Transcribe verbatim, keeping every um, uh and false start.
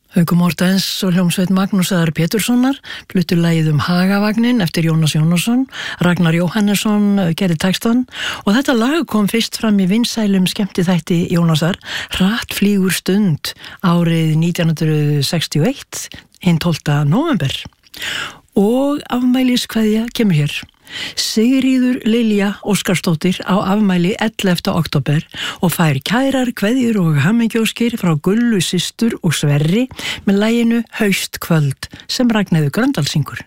Haukur Mortens og hljómsveit Magnúsar Péturssonar fluttu lagið um Hagavagnin eftir Jónas Jónasson. Ragnar Jóhannesson gerði textan og þetta lag kom fyrst fram í vinsælum skemmtiþætti Jónasar Hratt flýgur stund árið nítján hundruð sextíu og eitt, hinn tólfta nóvember. Og afmæliskveðja kemur hér. Sigríður Lilja Óskarsdóttir á afmæli ellefta október og fær kærar kveðjur og hamingjóskir frá Gullu systur og Sverri með laginu Haustkvöld sem Ragnheiður Gröndal syngur.